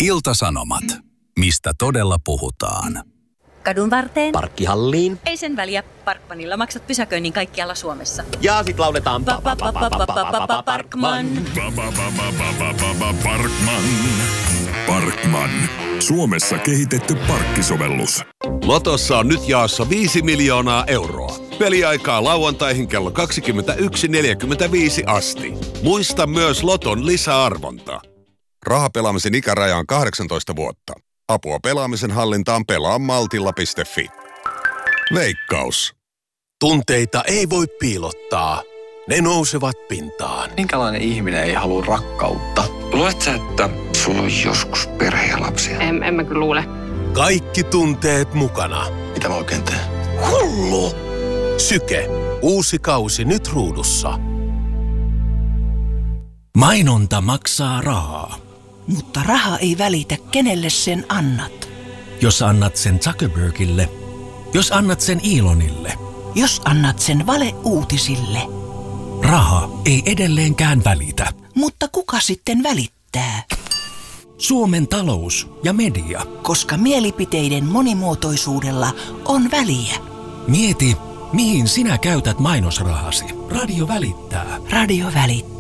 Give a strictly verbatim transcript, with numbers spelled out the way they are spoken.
Ilta-Sanomat. Mistä todella puhutaan? Kadun varteen. Parkkihalliin. Ei sen väliä. Parkmanilla maksat pysäköinnin kaikkialla Suomessa. Ja sit lauletaan Parkman. Parkman. Parkman. Suomessa kehitetty parkkisovellus. Lotossa on nyt jaossa viisi miljoonaa euroa. Peliaikaa lauantaihin kello kaksikymmentäyksi neljäkymmentäviisi asti. Muista myös Loton lisäarvonta. Rahapelaamisen ikäraja on kahdeksantoista vuotta. Apua pelaamisen hallintaan pelaa maltilla piste fi. Veikkaus. Tunteita ei voi piilottaa. Ne nousevat pintaan. Minkälainen ihminen ei halua rakkautta? Luuletko sä, että sulla on joskus perhe ja lapsia? En, en mä kyllä luule. Kaikki tunteet mukana. Mitä mä oikein teen? Hullu! Syke. Uusi kausi nyt ruudussa. Mainonta maksaa rahaa. Mutta raha ei välitä, kenelle sen annat. Jos annat sen Zuckerbergille, jos annat sen Elonille, jos annat sen valeuutisille. Raha ei edelleenkään välitä. Mutta kuka sitten välittää? Suomen talous ja media. Koska mielipiteiden monimuotoisuudella on väliä. Mieti, mihin sinä käytät mainosrahasi. Radio välittää. Radio välittää.